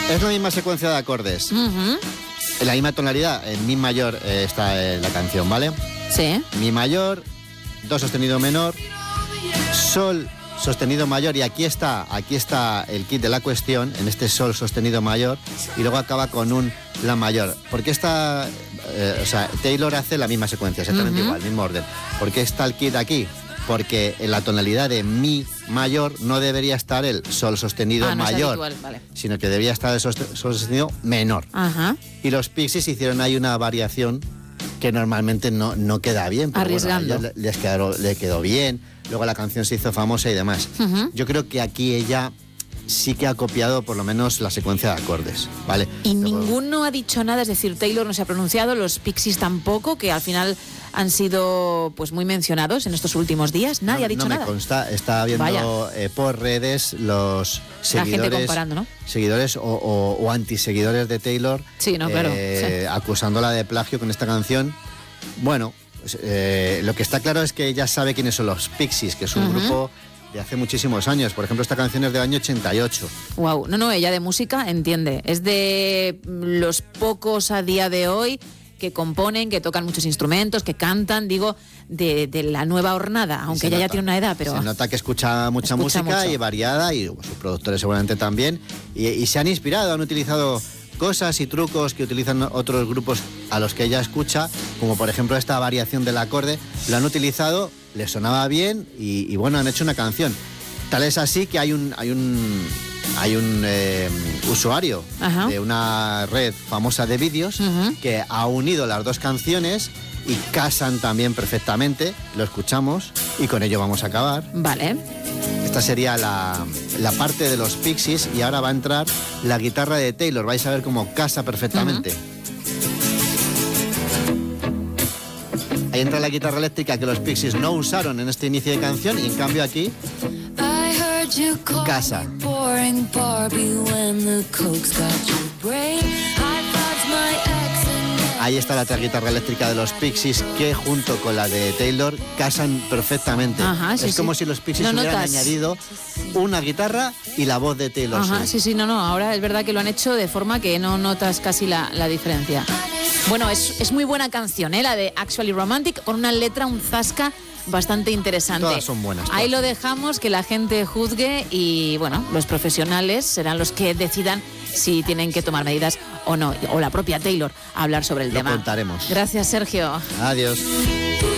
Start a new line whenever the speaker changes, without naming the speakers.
Es la misma secuencia de acordes.
Uh-huh.
En la misma tonalidad, en mi mayor está la canción, ¿vale?
Sí.
Mi mayor, do sostenido menor, sol sostenido mayor, y aquí está el kit de la cuestión, en este sol sostenido mayor, y luego acaba con un la mayor. ¿Por qué está, Taylor hace la misma secuencia, exactamente igual, mismo orden? ¿Por qué está el kit aquí? Porque en la tonalidad de mi mayor no debería estar el sol sostenido mayor,
habitual, vale.
sino que debería estar el sol sostenido menor.
Ajá.
Y los Pixies hicieron ahí una variación que normalmente no queda bien. Pero
arriesgando.
Bueno, a ellos le quedó bien, luego la canción se hizo famosa y demás.
Uh-huh.
Yo creo que aquí ella sí que ha copiado por lo menos la secuencia de acordes, ¿vale?
Y
luego,
ninguno ha dicho nada, es decir, Taylor no se ha pronunciado, los Pixies tampoco, que al final han sido pues muy mencionados en estos últimos días. Nadie ha dicho nada.
No me consta, está viendo por redes los seguidores.
La gente comparando, ¿no?
Seguidores o antiseguidores de Taylor.
Sí, no, claro. Sí.
Acusándola de plagio con esta canción. Bueno, pues, lo que está claro es que ella sabe quiénes son los Pixies, que es un grupo de hace muchísimos años. Por ejemplo, esta canción es del año 88.
Wow, no, ella de música entiende. Es de los pocos a día de hoy que componen, que tocan muchos instrumentos, que cantan, digo, de la nueva hornada, aunque ella ya tiene una edad, pero...
Se nota que escucha música mucho. Y variada, y sus productores seguramente también, y se han inspirado, han utilizado cosas y trucos que utilizan otros grupos a los que ella escucha, como por ejemplo esta variación del acorde, lo han utilizado, les sonaba bien y bueno, han hecho una canción. Tal es así que hay un usuario de una red famosa de vídeos que ha unido las dos canciones y casan también perfectamente, lo escuchamos y con ello vamos a acabar.
Vale.
Esta sería la parte de los Pixies y ahora va a entrar la guitarra de Taylor, vais a ver cómo casa perfectamente. Ahí entra la guitarra eléctrica que los Pixies no usaron en este inicio de canción y en cambio aquí casa. Ahí está la otra guitarra eléctrica de los Pixies que junto con la de Taylor casan perfectamente.
Ajá, sí,
es como si los Pixies
no
hubieran
notas.
añadido una guitarra y la voz de Taylor.
Ajá, sí, no, ahora es verdad que lo han hecho de forma que no notas casi la diferencia. Bueno, es muy buena canción, la de Actually Romantic, con una letra, un zasca bastante interesante.
Todas son buenas.
Ahí lo dejamos, que la gente juzgue y, bueno, los profesionales serán los que decidan si tienen que tomar medidas o no, o la propia Taylor a hablar sobre el tema.
Lo contaremos.
Gracias, Sergio.
Adiós.